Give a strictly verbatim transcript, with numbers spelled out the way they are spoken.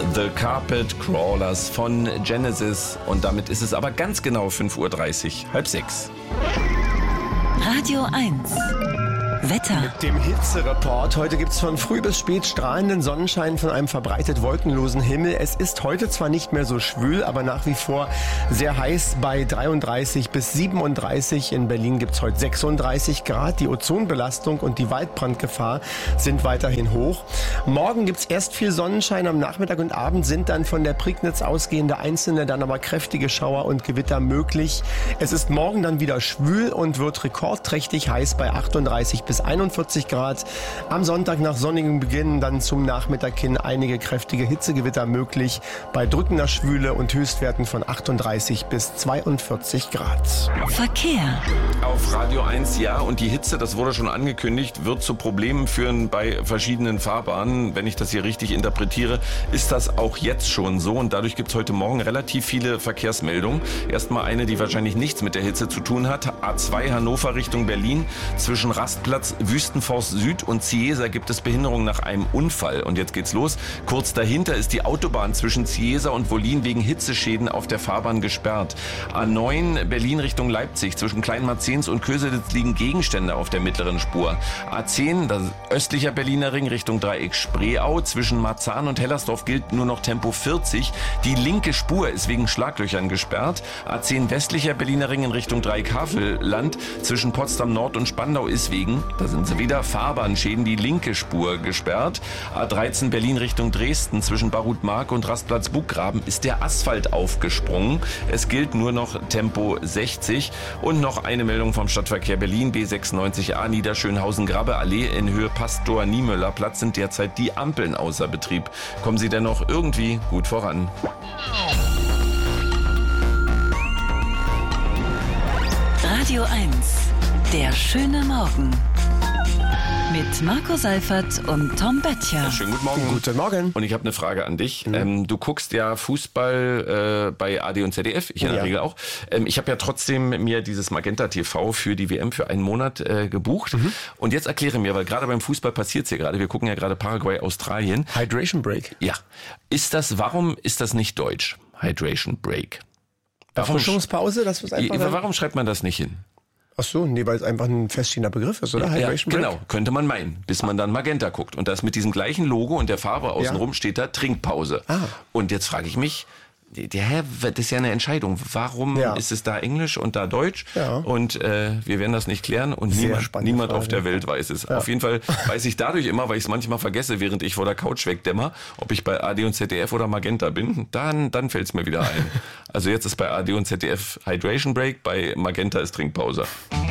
The Carpet Crawlers von Genesis. Und damit ist es aber ganz genau fünf Uhr dreißig, halb sechs. Radio eins. Wetter. Mit dem Hitzereport. Heute gibt es von früh bis spät strahlenden Sonnenschein von einem verbreitet wolkenlosen Himmel. Es ist heute zwar nicht mehr so schwül, aber nach wie vor sehr heiß bei dreiunddreißig bis siebenunddreißig. In Berlin gibt es heute sechsunddreißig Grad. Die Ozonbelastung und die Waldbrandgefahr sind weiterhin hoch. Morgen gibt es erst viel Sonnenschein. Am Nachmittag und Abend sind dann von der Prignitz ausgehende einzelne, dann aber kräftige Schauer und Gewitter möglich. Es ist morgen dann wieder schwül und wird rekordträchtig heiß bei achtunddreißig bis einundvierzig Grad. Am Sonntag nach sonnigem Beginn dann zum Nachmittag hin einige kräftige Hitzegewitter möglich bei drückender Schwüle und Höchstwerten von achtunddreißig bis zweiundvierzig Grad. Verkehr. Auf Radio eins, ja, und die Hitze, das wurde schon angekündigt, wird zu Problemen führen bei verschiedenen Fahrbahnen. Wenn ich das hier richtig interpretiere, ist das auch jetzt schon so und dadurch gibt es heute Morgen relativ viele Verkehrsmeldungen. Erstmal eine, die wahrscheinlich nichts mit der Hitze zu tun hat. A zwei Hannover Richtung Berlin. Zwischen Rastplatz Wüstenforst Süd und Ciesa gibt es Behinderung nach einem Unfall. Und jetzt geht's los. Kurz dahinter ist die Autobahn zwischen Ciesa und Wollin wegen Hitzeschäden auf der Fahrbahn gesperrt. A neun Berlin Richtung Leipzig. Zwischen Kleinmarzens und Köselitz liegen Gegenstände auf der mittleren Spur. A zehn, das östlicher Berliner Ring Richtung Dreieck Spreeau. Zwischen Marzahn und Hellersdorf gilt nur noch Tempo vierzig. Die linke Spur ist wegen Schlaglöchern gesperrt. A zehn westlicher Berliner Ring in Richtung Dreieck Havelland. Zwischen Potsdam Nord und Spandau ist wegen, da sind sie wieder, Fahrbahnschäden, die linke Spur gesperrt. A dreizehn Berlin Richtung Dresden. Zwischen Barutmark und Rastplatz Buchgraben ist der Asphalt aufgesprungen. Es gilt nur noch Tempo sechzig. Und noch eine Meldung vom Stadtverkehr Berlin. B sechsundneunzig A Niederschönhausen-Grabbe-Allee in Höhe Pastor-Niemöller-Platz sind derzeit die Ampeln außer Betrieb. Kommen Sie dennoch irgendwie gut voran. Radio eins. Der schöne Morgen. Mit Marco Seifert und Tom Böttcher. Schönen guten Morgen. Guten Morgen. Und ich habe eine Frage an dich. Mhm. Ähm, du guckst ja Fußball äh, bei A D und Z D F, ich in der ja. Regel auch. Ähm, ich habe ja trotzdem mir dieses Magenta T V für die W M für einen Monat äh, gebucht. Mhm. Und jetzt erkläre mir, weil gerade beim Fußball passiert es ja gerade, wir gucken ja gerade Paraguay, Australien. Hydration Break. Ja. Ist das, warum ist das nicht deutsch? Hydration Break. Warum, Erfrischungspause, das was einfach. Ja, warum schreibt man das nicht hin? Ach so, nee, weil es einfach ein feststehender Begriff ist, oder? Ja, Hydration Break? genau, könnte man meinen, bis man dann Magenta guckt. Und das mit diesem gleichen Logo und der Farbe außenrum ja. steht da Trinkpause. Ah. Und jetzt frage ich mich, der Herr, das ist ja eine Entscheidung. Warum ja. ist es da Englisch und da Deutsch? Ja. Und äh, wir werden das nicht klären und Sehr niemand, niemand auf der Welt weiß es. Ja. Auf jeden Fall weiß ich dadurch immer, weil ich es manchmal vergesse, während ich vor der Couch wegdämmer, ob ich bei A D und Z D F oder Magenta bin. Dann, dann fällt es mir wieder ein. Also jetzt ist bei A D und Z D F Hydration Break, bei Magenta ist Trinkpause.